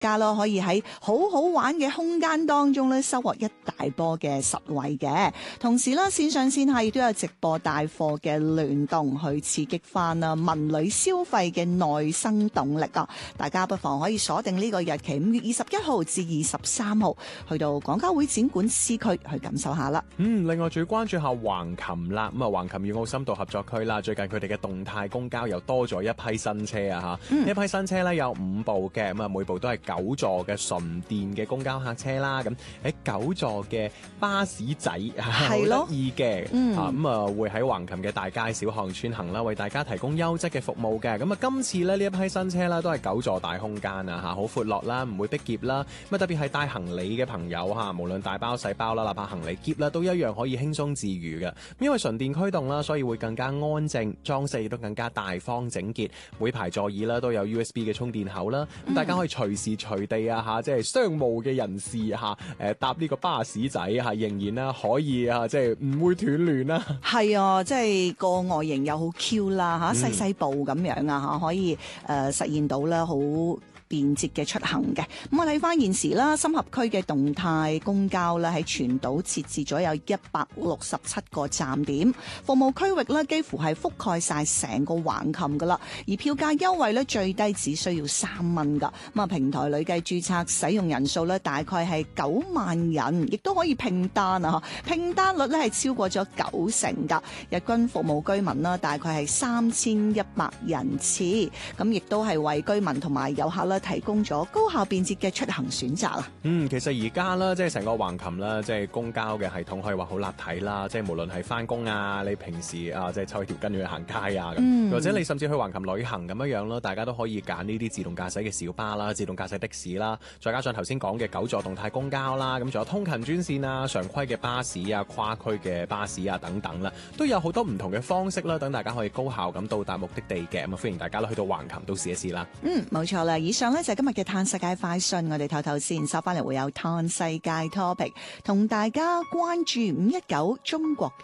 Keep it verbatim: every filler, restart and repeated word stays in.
家咯可以喺好好玩嘅空間當中咧收穫一大波嘅實惠嘅。同時啦，線上線下亦都有直播帶貨嘅聯動，去刺激翻啊文旅消費嘅內生動力啊！大家不妨可以鎖定呢個日期，五月二十一號至二十三號，去到廣交會展館 C 區去感受下啦。 嗯，另外仲要關注下橫琴啦，咁啊橫琴粵澳深度合作區啦，最近佢哋嘅動態公交又多咗一批新車啊吓，呢、嗯、一批新車咧有五部嘅，咁啊每部都係九座嘅純電嘅公交客車啦，咁喺九座嘅巴士仔好得意嘅，啊咁啊會喺橫琴嘅大街小巷穿行啦，為大家提供優質嘅服務嘅。咁啊今次咧呢一批新車啦，都係九座大空間啊吓，好闊落啦，唔會逼仄啦。咁啊特別係帶行李嘅朋友吓，無論大包細包啦，哪怕行李篋啦，都一樣可以輕鬆自如嘅。因為純電驅動啦，所以會更加安靜，裝飾亦都更加大方整潔。每排座椅啦都有 U S B 嘅充電口啦，咁、嗯、大家可以隨時隨地啊吓，即係商務嘅人士吓，誒搭呢個巴士仔吓，仍然啦可以啊，即係唔會斷亂啦。係啊，即係個外形又好 Q 啦吓，細細部咁樣啊吓，可以誒、呃、實現到啦好便捷嘅出行嘅。咁我睇翻現時啦，深合區嘅動態公交咧喺全島設置咗有一百六十七個站點，服務區域咧幾乎係覆蓋晒成個橫琴噶啦。而票價優惠咧最低只需要三蚊噶。咁啊平台累計註冊使用人數咧大概係九萬人，亦都可以拼單啊！拼單率咧係超過咗九成噶。日均服務居民啦大概係三千一百人次，咁亦都係為居民同埋遊客啦提供咗高效便捷嘅出行選擇啊！ 嗯，其實而家啦，即係成個橫琴啦，即係公交嘅系統可以話好立體啦。即係無論係翻工啊，你平時啊，即係抽條筋去行街啊，咁、嗯、或者你甚至去橫琴旅行咁樣樣咯，大家都可以揀呢啲自動駕駛嘅小巴啦、自動駕駛的士啦，再加上頭先講嘅九座動態公交啦，咁仲有通勤專線啊、常規嘅巴士啊、跨區嘅巴士啊等等啦，都有好多唔同嘅方式啦，等大家可以高效咁到達目的地嘅。咁啊，歡迎大家去到橫琴都試一試啦。嗯，冇錯啦。以上呢就係今日嘅嘆世界快訊，我哋唞唞先，收翻嚟會有嘆世界 topic， 同大家關注五一九中國